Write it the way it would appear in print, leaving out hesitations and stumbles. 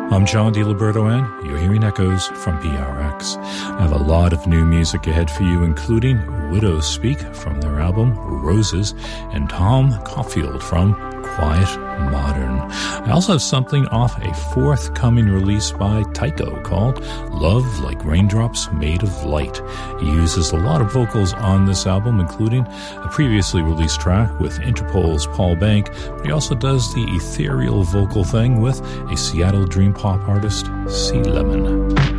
I'm John DiLiberto, and you're hearing Echoes from PRX. I have a lot of new music ahead for you, including Widows Speak from their album Roses, and Tom Caulfield from Quiet Modern. I also have something off a forthcoming release by Tycho called Love Like Raindrops Made of Light. He uses a lot of vocals on this album, including a previously released track with Interpol's Paul Bank, but he also does the ethereal vocal thing with a Seattle dream pop artist, Sea Lemon.